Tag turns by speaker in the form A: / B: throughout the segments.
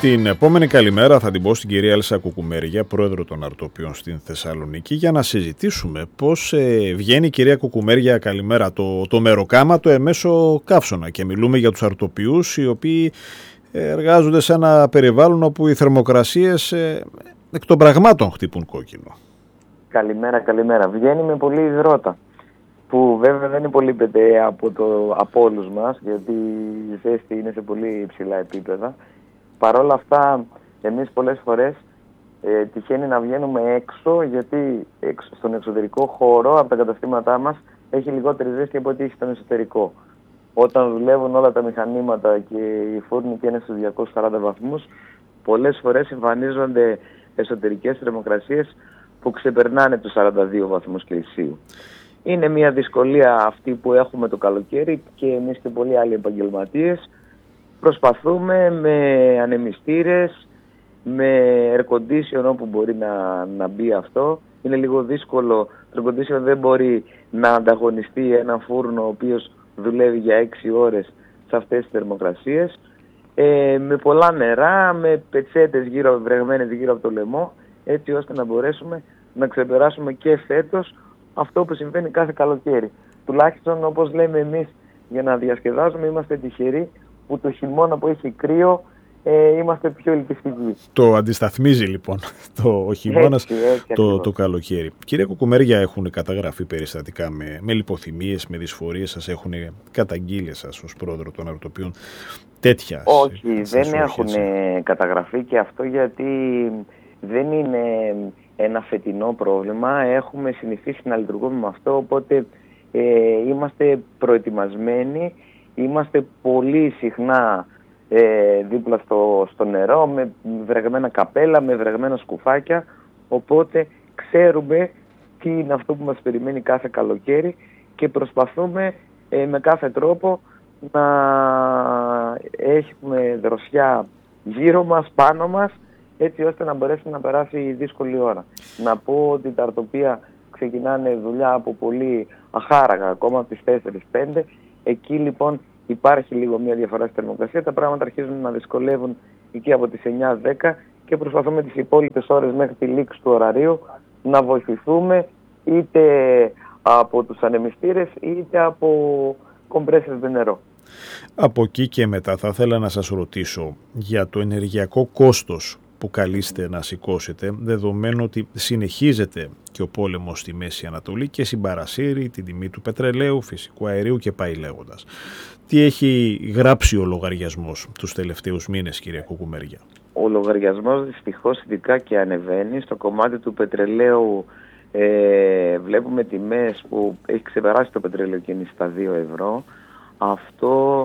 A: Την επόμενη καλημέρα θα την πω στην κυρία Έλσα Κουκουμέρια, πρόεδρο των Αρτοπιών στην Θεσσαλονίκη, για να συζητήσουμε πώς βγαίνει η κυρία Κουκουμέρια καλημέρα το μεροκάματο εμέσω καύσωνα, και μιλούμε για τους αρτοπιούς οι οποίοι εργάζονται σε ένα περιβάλλον όπου οι θερμοκρασίες εκ των πραγμάτων χτυπούν κόκκινο.
B: Καλημέρα. Βγαίνει με πολύ υδρότα, που βέβαια δεν υπολείπεται από όλους μας, γιατί η ζέστη είναι σε πολύ υψηλά επίπεδα. Παρ' όλα αυτά, εμείς πολλές φορές τυχαίνει να βγαίνουμε έξω, γιατί στον εξωτερικό χώρο από τα καταστήματά μας έχει λιγότερη ζέστη από ό,τι έχει στον εσωτερικό. Όταν δουλεύουν όλα τα μηχανήματα και οι φούρνοι και είναι στους 240 βαθμούς, πολλές φορές εμφανίζονται εσωτερικές θερμοκρασίες που ξεπερνάνε τους 42 βαθμούς Κελσίου. Είναι μια δυσκολία αυτή που έχουμε το καλοκαίρι και εμείς και πολλοί άλλοι επαγγελματίες. Προσπαθούμε με ανεμιστήρες, με air condition όπου μπορεί να μπει αυτό. Είναι λίγο δύσκολο. Το air condition δεν μπορεί να ανταγωνιστεί έναν φούρνο ο οποίος δουλεύει για 6 ώρες σε αυτές τις θερμοκρασίες. Με πολλά νερά, με πετσέτες βρεγμένες γύρω από το λαιμό, έτσι ώστε να μπορέσουμε να ξεπεράσουμε και φέτος αυτό που συμβαίνει κάθε καλοκαίρι. Τουλάχιστον, όπως λέμε εμείς, για να διασκεδάζουμε, είμαστε τυχεροί που το χειμώνα που έχει κρύο είμαστε πιο ελκυστικοί.
A: Το αντισταθμίζει λοιπόν ο χειμώνας το καλοκαίρι. Κύριε Κουκουμέρια, έχουν καταγραφεί περιστατικά με λιποθυμίες, με δυσφορίες? Σας έχουν καταγγείλει εσάς ως πρόεδρο των Αρτοπιών τέτοια?
B: Όχι, δεν έχουν καταγραφεί, και αυτό γιατί δεν είναι ένα φετινό πρόβλημα. Έχουμε συνηθίσει να λειτουργούμε με αυτό, οπότε είμαστε προετοιμασμένοι. Είμαστε πολύ συχνά δίπλα στο νερό, με βρεγμένα καπέλα, με βρεγμένα σκουφάκια, οπότε ξέρουμε τι είναι αυτό που μας περιμένει κάθε καλοκαίρι και προσπαθούμε με κάθε τρόπο να έχουμε δροσιά γύρω μας, πάνω μας, έτσι ώστε να μπορέσει να περάσει η δύσκολη ώρα. Να πω ότι τα αρτοπία ξεκινάνε δουλειά από πολύ αχάραγα, ακόμα από τις 4-5. Εκεί λοιπόν υπάρχει λίγο μια διαφορά στη θερμοκρασία. Τα πράγματα αρχίζουν να δυσκολεύουν εκεί από τις 9-10 και προσπαθούμε τις υπόλοιπες ώρες μέχρι τη λήξη του ωραρίου να βοηθηθούμε είτε από τους ανεμιστήρες είτε από κομπρέσες με νερό.
A: Από εκεί και μετά θα ήθελα να σας ρωτήσω για το ενεργειακό κόστος που καλείστε να σηκώσετε, δεδομένου ότι συνεχίζεται και ο πόλεμος στη Μέση Ανατολή και συμπαρασύρει την τιμή του πετρελαίου, φυσικού αερίου και πάει λέγοντας. Τι έχει γράψει ο λογαριασμός τους τελευταίους μήνες, κυρία Κουκουμέρια?
B: Ο λογαριασμός δυστυχώς ειδικά και ανεβαίνει. Στο κομμάτι του πετρελαίου βλέπουμε τιμές που έχει ξεπεράσει το πετρέλαιο και είναι στα 2 ευρώ. Αυτό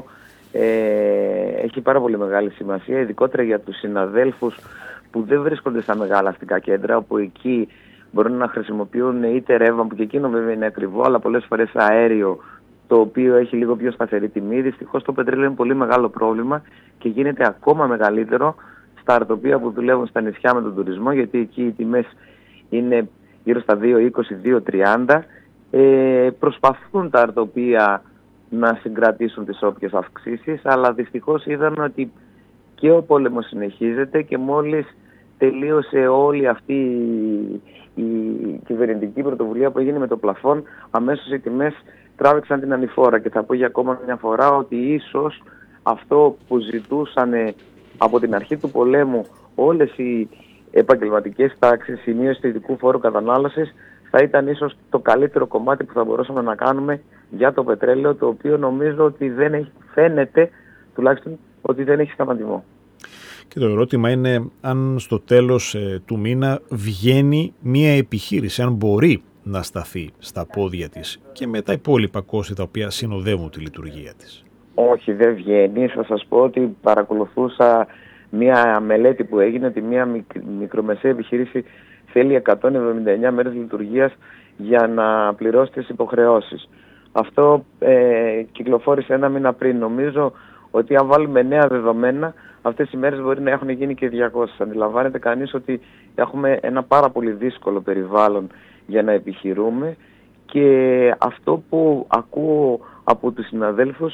B: έχει πάρα πολύ μεγάλη σημασία, ειδικότερα για τους συναδέλφους που δεν βρίσκονται στα μεγάλα αστικά κέντρα, όπου εκεί μπορούν να χρησιμοποιούν είτε ρεύμα, που και εκείνο βέβαια είναι ακριβό, αλλά πολλές φορές αέριο, το οποίο έχει λίγο πιο σταθερή τιμή. Δυστυχώς το πετρέλαιο είναι πολύ μεγάλο πρόβλημα και γίνεται ακόμα μεγαλύτερο στα αρτοπία που δουλεύουν στα νησιά με τον τουρισμό, γιατί εκεί οι τιμές είναι γύρω στα 2,20-2,30. Προσπαθούν τα αρτοπία να συγκρατήσουν τις όποιες αυξήσεις, αλλά δυστυχώς είδαμε ότι και ο πόλεμος συνεχίζεται και μόλις τελείωσε όλη αυτή η κυβερνητική πρωτοβουλία που έγινε με το πλαφόν, αμέσως οι τιμές τράβηξαν την ανηφόρα. Και θα πω για ακόμα μια φορά ότι ίσως αυτό που ζητούσαν από την αρχή του πολέμου όλες οι επαγγελματικές τάξεις, η μείωση του ειδικού φόρου κατανάλωσης, θα ήταν ίσως το καλύτερο κομμάτι που θα μπορούσαμε να κάνουμε για το πετρέλαιο, το οποίο νομίζω ότι δεν έχει, φαίνεται τουλάχιστον ότι δεν έχει σταματημό.
A: Και το ερώτημα είναι αν στο τέλος του μήνα βγαίνει μια επιχείρηση, αν μπορεί να σταθεί στα πόδια της και με τα υπόλοιπα κόστη τα οποία συνοδεύουν τη λειτουργία της.
B: Όχι, δεν βγαίνει. Θα σας πω ότι παρακολουθούσα μια μελέτη που έγινε ότι μια μικρομεσαία επιχείρηση θέλει 179 μέρες λειτουργίας για να πληρώσει τις υποχρεώσεις. Αυτό κυκλοφόρησε 1 μήνα πριν. Νομίζω ότι αν βάλουμε νέα δεδομένα, αυτές οι μέρες μπορεί να έχουν γίνει και 200. Αντιλαμβάνεται κανείς ότι έχουμε ένα πάρα πολύ δύσκολο περιβάλλον για να επιχειρούμε, και αυτό που ακούω από τους συναδέλφους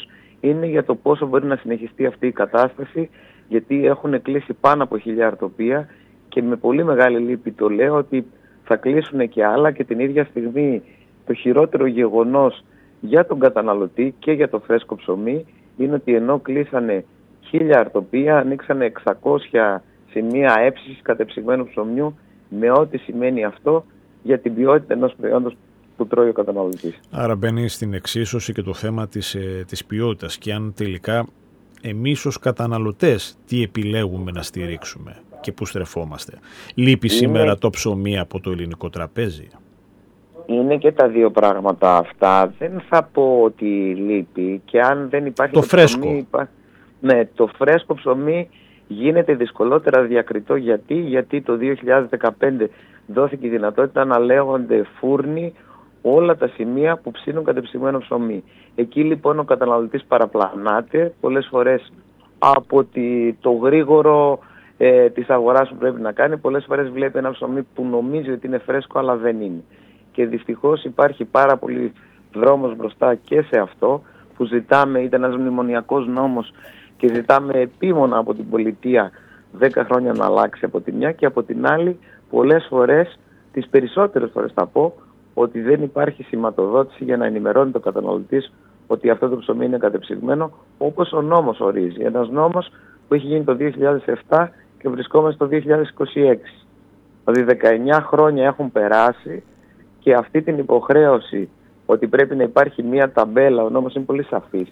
B: είναι για το πόσο μπορεί να συνεχιστεί αυτή η κατάσταση, γιατί έχουν κλείσει πάνω από 1.000 αρτοπία και με πολύ μεγάλη λύπη το λέω ότι θα κλείσουν και άλλα, και την ίδια στιγμή το χειρότερο γεγονός για τον καταναλωτή και για το φρέσκο ψωμί είναι ότι ενώ κλείσανε 1.000 αρτοπία, ανοίξανε 600 σημεία έψησης κατεψυγμένου ψωμιού, με ό,τι σημαίνει αυτό για την ποιότητα ενός προϊόντος που τρώει ο καταναλωτής.
A: Άρα μπαίνει στην εξίσωση και το θέμα της ποιότητας, και αν τελικά εμείς ως καταναλωτές τι επιλέγουμε να στηρίξουμε και πού στρεφόμαστε. Λείπει σήμερα το ψωμί από το ελληνικό τραπέζι?
B: Είναι και τα δύο πράγματα αυτά. Δεν θα πω ότι λείπει, και αν δεν υπάρχει
A: το φρέσκο
B: ψωμί, ναι, το φρέσκο ψωμί γίνεται δυσκολότερα διακριτό. Γιατί το 2015 δόθηκε η δυνατότητα να λέγονται φούρνοι όλα τα σημεία που ψήνουν κατεψυγμένο ψωμί. Εκεί λοιπόν ο καταναλωτής παραπλανάται πολλές φορές από το γρήγορο της αγοράς που πρέπει να κάνει. Πολλές φορές βλέπει ένα ψωμί που νομίζει ότι είναι φρέσκο, αλλά δεν είναι. Και δυστυχώς υπάρχει πάρα πολύ δρόμος μπροστά και σε αυτό, που ζητάμε, ήταν ένας μνημονιακός νόμος και ζητάμε επίμονα από την πολιτεία 10 χρόνια να αλλάξει από τη μια, και από την άλλη πολλές φορές, τις περισσότερες φορές θα πω, ότι δεν υπάρχει σηματοδότηση για να ενημερώνει το καταναλωτής ότι αυτό το ψωμί είναι κατεψυγμένο, όπως ο νόμος ορίζει. Ένας νόμος που έχει γίνει το 2007 και βρισκόμαστε το 2026. Δηλαδή 19 χρόνια έχουν περάσει, και αυτή την υποχρέωση ότι πρέπει να υπάρχει μία ταμπέλα, ο νόμος είναι πολύ σαφής,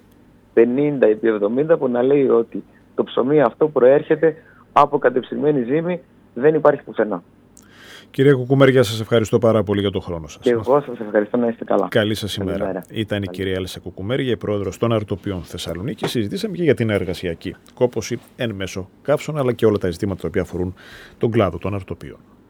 B: 50/70, που να λέει ότι το ψωμί αυτό προέρχεται από κατεψυγμένη ζύμη, δεν υπάρχει πουθενά.
A: Κύριε Κουκουμέρια, σας ευχαριστώ πάρα πολύ για τον χρόνο σας.
B: Και εγώ σας ευχαριστώ, να είστε καλά.
A: Καλή σας ημέρα. Ήταν η κυρία Έλσα Κουκουμέρια, η πρόεδρος των Αρτοπείων Θεσσαλονίκη. Συζητήσαμε και για την εργασιακή κόπωση εν μέσω καύσων, αλλά και όλα τα ζητήματα τα οποία αφορούν τον κλάδο των αρτοπείων.